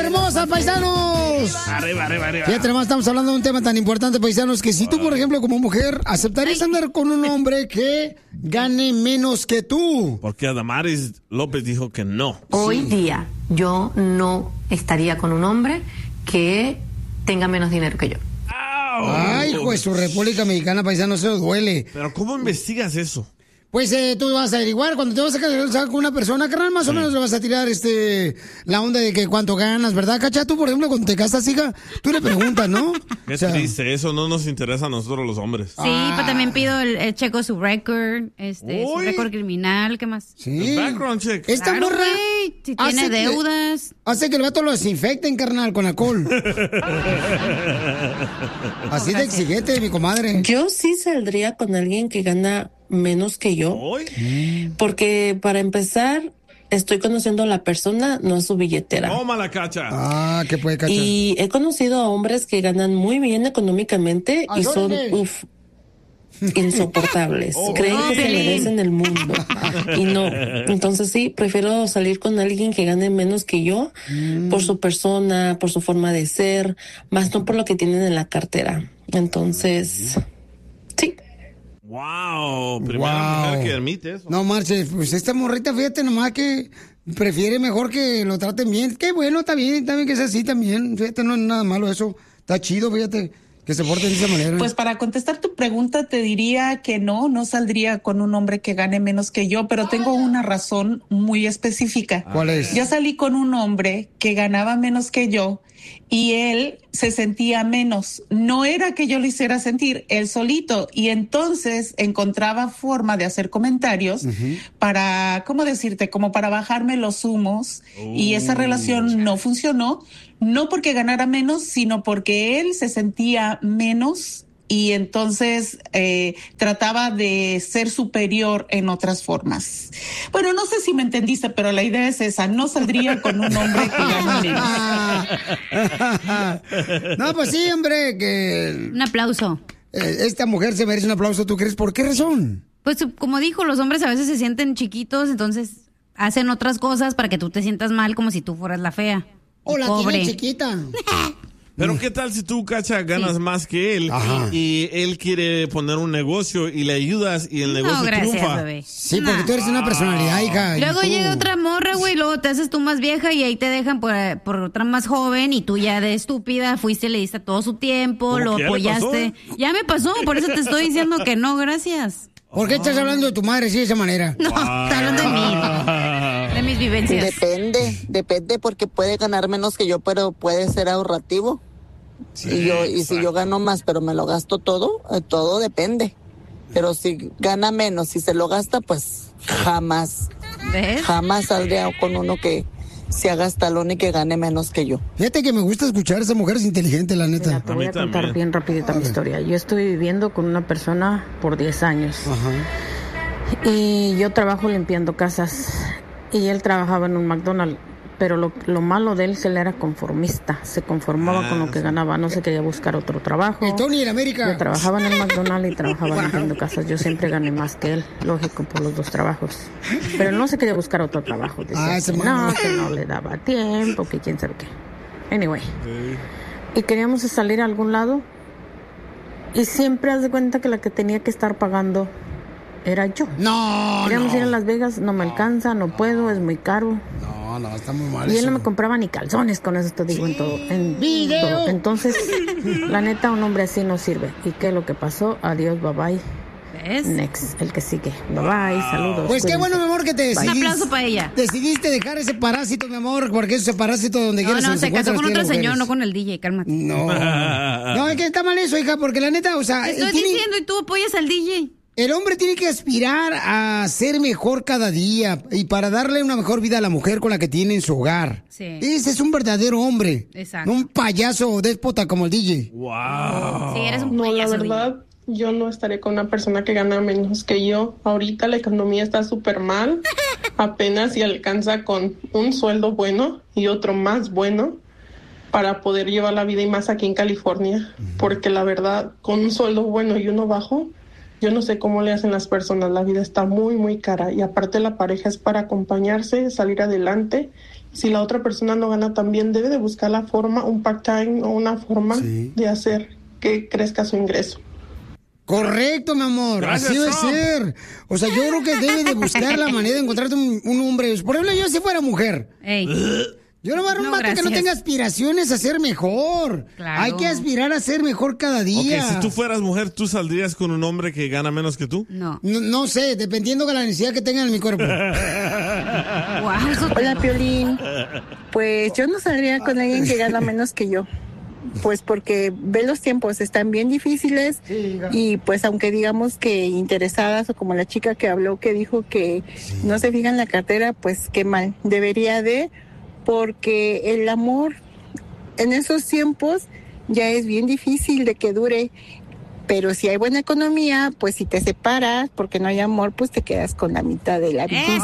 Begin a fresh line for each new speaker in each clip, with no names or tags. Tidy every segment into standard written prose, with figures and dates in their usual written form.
hermosa, paisanos!
Arriba.
Fíjate, nomás estamos hablando de un tema tan importante, paisanos, que si tú, por ejemplo, como mujer, ¿aceptarías andar con un hombre que gane menos que tú?
Porque Adamaris López dijo que no.
Hoy día yo no estaría con un hombre que tenga menos dinero que yo.
Ay, pues su República Mexicana, paisano, se lo duele.
Pero ¿cómo investigas eso?
Pues tú vas a averiguar, cuando te vas a casar con una persona, carnal, más o menos le vas a tirar la onda de que cuánto ganas, ¿verdad, Cacha? Tú, por ejemplo, cuando te casas, hija, tú le preguntas, ¿no?
Qué triste, eso no nos interesa a nosotros los hombres.
Sí, pero también pido checo su récord, su récord criminal, ¿qué más?
Sí.
El background check.
Esta morra,
güey, si tiene deudas.
Hace que el vato lo desinfecten, carnal, con alcohol. Así de exigente, mi comadre.
Yo sí saldría con alguien que gana menos que yo. Porque para empezar, estoy conociendo a la persona, no a su billetera.
Toma la Cacha.
Ah, ¿qué puede, Cacha?
Y he conocido a hombres que ganan muy bien económicamente y son, insoportables. Creen que se merecen el mundo. Y no. Entonces sí, prefiero salir con alguien que gane menos que yo por su persona, por su forma de ser, más no por lo que tienen en la cartera. Entonces, sí.
Wow, primera mujer que admite eso.
No marches, pues esta morrita, fíjate nomás que prefiere mejor que lo traten bien. Qué bueno, está bien que sea así también. Fíjate, no es nada malo eso. Está chido, fíjate, que se porten de esa manera.
Pues para contestar tu pregunta te diría que no saldría con un hombre que gane menos que yo, pero tengo una razón muy específica.
¿Cuál es?
Ya salí con un hombre que ganaba menos que yo y él se sentía menos. No era que yo lo hiciera sentir, él solito. Y entonces encontraba forma de hacer comentarios para, ¿cómo decirte? Como para bajarme los humos. Y esa relación no funcionó. No porque ganara menos, sino porque él se sentía menos y entonces trataba de ser superior en otras formas. Bueno, no sé si me entendiste, pero la idea es esa. No saldría con un hombre que gane menos.
No, pues sí, hombre, que...
Un aplauso.
Esta mujer se merece un aplauso, ¿tú crees? ¿Por qué razón?
Pues como dijo, los hombres a veces se sienten chiquitos, entonces hacen otras cosas para que tú te sientas mal como si tú fueras la fea.
O la tiene chiquita.
Pero ¿qué tal si tú, Cacha, ganas más que él y él quiere poner un negocio y le ayudas y el negocio triunfa?
Bebé.
Sí, porque tú eres una personalidad, hija.
Luego llega otra morra, güey, luego te haces tú más vieja y ahí te dejan por otra más joven y tú ya de estúpida fuiste, le diste todo su tiempo, lo apoyaste. Ya me pasó, por eso te estoy diciendo que no, gracias.
¿Por qué estás hablando de tu madre así de esa manera?
No, está hablando de mí, de mis vivencias.
Depende porque puede ganar menos que yo, pero puede ser ahorrativo. Sí, si yo gano más, pero me lo gasto todo depende. Pero si gana menos y se lo gasta, pues jamás.
¿Ves?
Jamás saldría con uno que se haga talón y que gane menos que yo.
Fíjate que me gusta escuchar a esa mujer, es inteligente, la neta.
Mira, te voy a contar bien rapidita mi historia. Yo estoy viviendo con una persona por 10 años. Y yo trabajo limpiando casas. Y él trabajaba en un McDonald's. Pero lo malo de él es que él era conformista. Se conformaba con lo que ganaba. No se quería buscar otro trabajo.
El Tony en América.
Yo trabajaba en el McDonald's y trabajaba limpiando casas. Yo siempre gané más que él. Lógico, por los dos trabajos. Pero él no se quería buscar otro trabajo. Decía que no le daba tiempo, que quién sabe qué. Anyway. Y queríamos salir a algún lado. Y siempre haz de cuenta que la que tenía que estar pagando era yo. Queríamos ir a Las Vegas. No me alcanza, no puedo, es muy caro.
No, está muy mal.
Y él no me compraba ni calzones, con eso te digo, en todo. Todo. Entonces, la neta, un hombre así no sirve. ¿Y qué es lo que pasó? Adiós, bye bye.
¿Ves?
Next, el que sigue. Bye bye, saludos.
Pues qué bueno, mi amor, que te decidiste.
Un aplauso para ella.
Decidiste dejar ese parásito, mi amor, porque ese parásito donde quieras.
No, se casó con otro señor, no con el DJ, cálmate.
No, es que está mal eso, hija, porque la neta, o sea...
Te estoy diciendo y tú apoyas al DJ.
El hombre tiene que aspirar a ser mejor cada día y para darle una mejor vida a la mujer con la que tiene en su hogar.
Sí.
Ese es un verdadero hombre.
Exacto.
No un payaso déspota como el DJ.
Wow.
Sí, eres un
No,
payaso.
la verdad, yo no estaré con una persona que gana menos que yo. Ahorita la economía está súper mal. Apenas si alcanza con un sueldo bueno y otro más bueno para poder llevar la vida, y más aquí en California. Porque la verdad, con un sueldo bueno y uno bajo, yo no sé cómo le hacen las personas. La vida está muy, muy cara. Y aparte la pareja es para acompañarse, salir adelante si la otra persona no gana tan bien, debe de buscar la forma, un part-time o una forma de hacer que crezca su ingreso.
Correcto, mi amor.
Gracias,
así debe
Trump.
ser. O sea, yo creo que debe de buscar la manera de encontrarte un hombre. Por ejemplo, yo si fuera mujer.
Ey.
Yo no voy a dar un vato que no
gracias.
tenga aspiraciones a ser mejor.
Claro.
Hay que aspirar a ser mejor cada día.
Ok, si tú fueras mujer, ¿tú saldrías con un hombre que gana menos que tú?
No.
No sé, dependiendo de la necesidad que tenga en mi cuerpo.
Wow, eso
Hola, Piolín. Pues yo no saldría con alguien que gana menos que yo. Pues porque ve los tiempos están bien difíciles y pues aunque digamos que interesadas o como la chica que habló que dijo que no se fija en la cartera, pues qué mal. Debería de, porque el amor en esos tiempos ya es bien difícil de que dure. Pero si hay buena economía, pues si te separas porque no hay amor, pues te quedas con la mitad de la vida.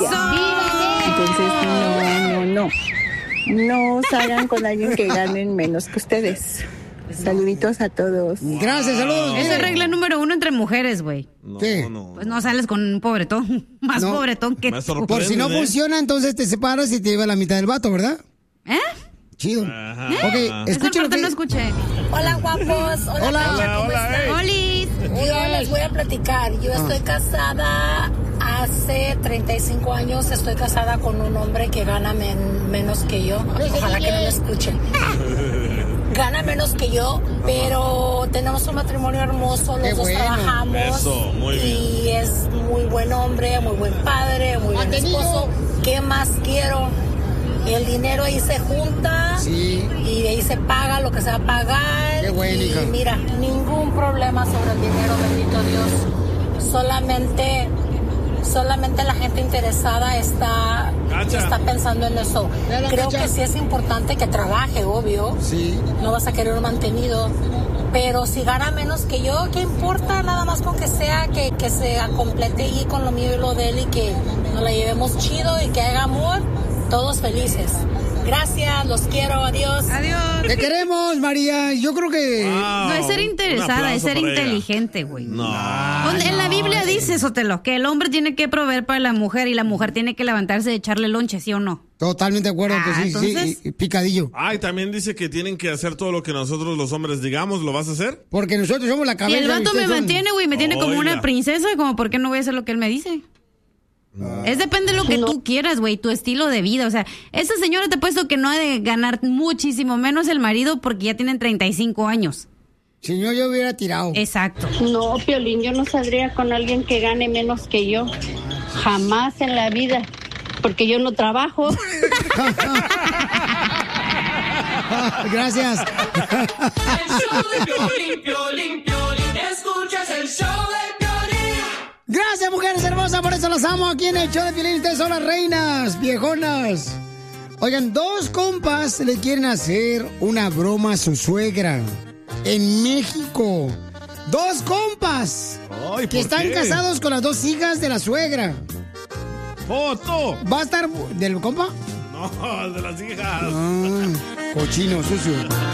Entonces, no. No salgan con alguien que ganen menos que ustedes. Saluditos a todos.
Gracias, saludos.
Esa es regla número 1 entre mujeres, güey.
¿Qué?
Pues no sales con un pobretón. Más
No.
pobretón que tú.
Por si no funciona, entonces te separas y te lleva la mitad del vato, ¿verdad?
¿Eh?
Chido. Ok, escuchen lo que...
no escuché.
Hola, guapos. Hola, ¿cómo están?
Olis.
Yo les voy a platicar. Yo estoy casada hace 35 años. Estoy casada con un hombre que gana menos que yo. Ojalá que no me escuchen. Gana menos que yo, pero tenemos un matrimonio hermoso. Los dos trabajamos.
Eso, muy bien.
Y es muy buen hombre, muy buen padre, muy buen esposo. ¿Qué más quiero? El dinero ahí se junta y de ahí se paga lo que se va a pagar.
Qué bueno,
y
hija.
mira, ningún problema sobre el dinero, bendito Dios. Solamente la gente interesada está pensando en eso. Creo que sí es importante que trabaje, obvio.
Sí.
No vas a querer un mantenido. Pero si gana menos que yo, ¿qué importa? Nada más con que sea, que se complete y con lo mío y lo de él y que nos la llevemos chido y que haga amor. Todos felices. Gracias, los quiero, adiós.
Adiós.
Te queremos, María. Yo creo que...
No es ser interesada, es ser inteligente, güey.
No.
En la Biblia dice, Sotelo, que el hombre tiene que proveer para la mujer y la mujer tiene que levantarse de echarle lonche, ¿sí o no?
Totalmente de acuerdo, que sí,
entonces...
sí, picadillo.
Ay, también dice que tienen que hacer todo lo que nosotros los hombres digamos. ¿Lo vas a hacer?
Porque nosotros somos la
Si
cabeza.
el vato me
ustedes son-
mantiene, güey, me tiene como
Oiga.
una princesa, como por qué no voy a hacer lo que él me dice. Es depende de lo que tú quieras, güey, tu estilo de vida. O sea, esa señora te he puesto que no ha de ganar muchísimo menos el marido porque ya tienen 35 años.
Si no, yo hubiera tirado.
Exacto.
No, Piolín, yo no saldría con alguien que gane menos que yo. Jamás en la vida. Porque yo no trabajo.
Gracias.
El show de Piolín, Piolín, Piolín. Escuchas el show de Piolín.
Gracias, mujeres hermosas, por eso las amo aquí en el show de Piolín. Ustedes son las reinas, viejonas. Oigan, dos compas le quieren hacer una broma a su suegra en México. Dos compas
Ay,
que
¿por
están
qué?
casados con las dos hijas de la suegra.
¡Foto!
¿Va a estar del compa?
No, de las hijas.
Ah, cochino, sucio.